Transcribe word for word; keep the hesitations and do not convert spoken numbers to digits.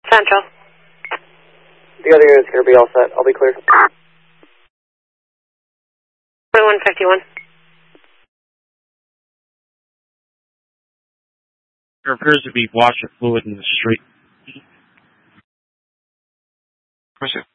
Central. The other unit's going to be all set. I'll be clear. twenty-one fifty-one. There appears to be washer fluid in the street. Commission